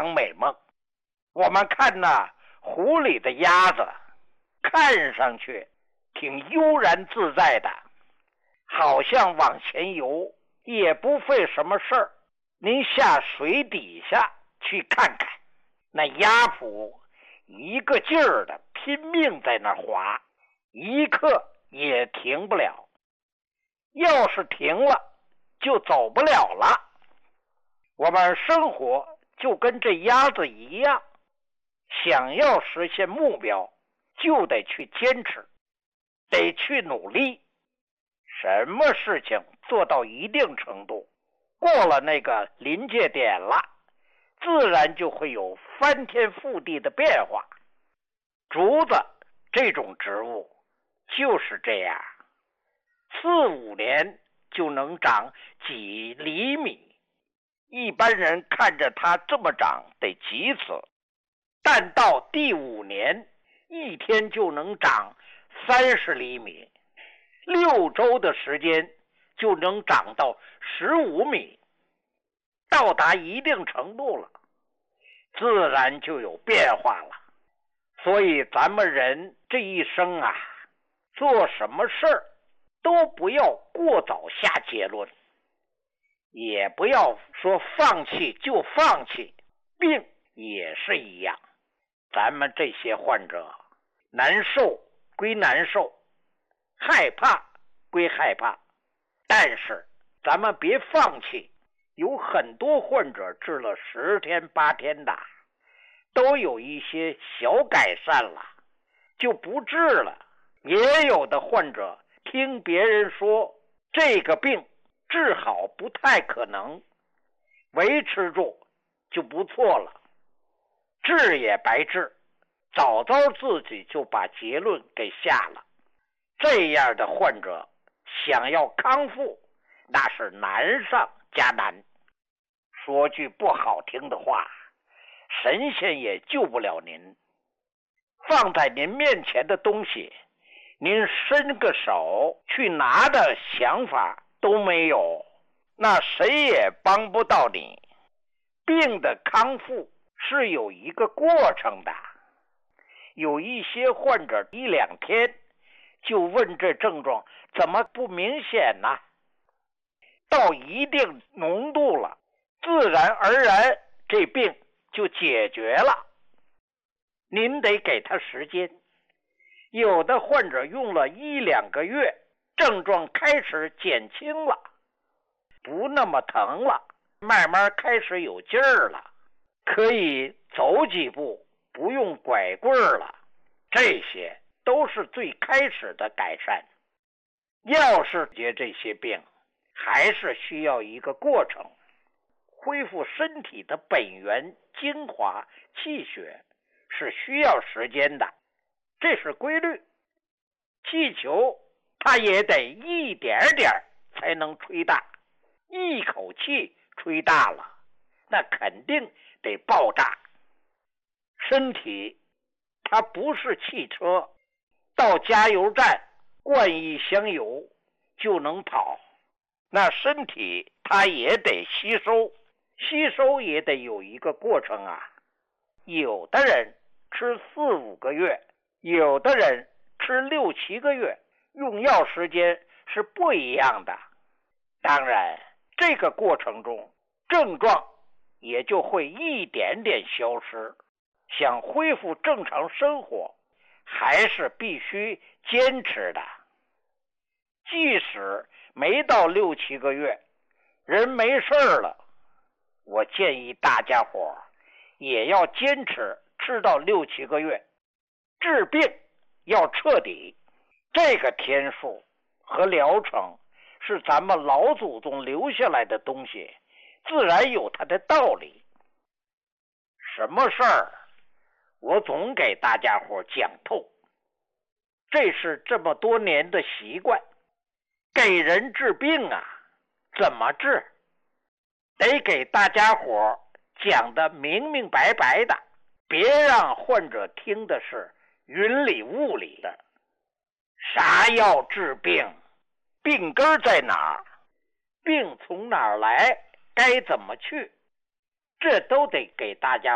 场美梦。我们看那湖里的鸭子，看上去挺悠然自在的，好像往前游，也不费什么事儿。您下水底下去看看，那鸭蹼一个劲儿的拼命在那划，一刻也停不了。要是停了，就走不了了。我们生活就跟这鸭子一样，想要实现目标，就得去坚持，得去努力。什么事情做到一定程度，过了那个临界点了，自然就会有翻天覆地的变化。竹子这种植物就是这样，4-5年就能长几厘米，一般人看着它这么长得急死，但到第5年，一天就能长30厘米，6周的时间就能长到15米，到达一定程度了，自然就有变化了。所以咱们人这一生啊，做什么事儿都不要过早下结论，也不要说放弃就放弃。病也是一样，咱们这些患者难受归难受，害怕归害怕，但是咱们别放弃。有很多患者治了10天8天的，都有一些小改善了，就不治了。也有的患者听别人说这个病治好不太可能，维持住就不错了，治也白治，早早自己就把结论给下了。这样的患者想要康复，那是难上加难。说句不好听的话，神仙也救不了您。放在您面前的东西，您伸个手去拿的想法都没有，那谁也帮不到你。病的康复是有一个过程的，有一些患者1-2天就问这症状怎么不明显呢？到一定浓度了，自然而然这病就解决了。您得给他时间。有的患者用了1-2个月，症状开始减轻了，不那么疼了，慢慢开始有劲儿了，可以走几步，不用拐棍了。这些都是最开始的改善。要是解这些病，还是需要一个过程，恢复身体的本源精华气血是需要时间的，这是规律。气球它也得一点点才能吹大，一口气吹大了，那肯定得爆炸。身体它不是汽车，到加油站灌一箱油就能跑，那身体它也得吸收，吸收也得有一个过程啊。有的人吃4-5个月，有的人吃6-7个月，用药时间是不一样的。当然这个过程中症状也就会一点点消失。想恢复正常生活，还是必须坚持的。即使没到6-7个月，人没事了，我建议大家伙也要坚持吃到6-7个月。治病要彻底，这个天数和疗程是咱们老祖宗留下来的东西，自然有它的道理。什么事儿我总给大家伙讲透，这是这么多年的习惯。给人治病啊，怎么治？得给大家伙讲得明明白白的，别让患者听的是云里雾里的。啥药治病？病根在哪儿？病从哪儿来？该怎么去？这都得给大家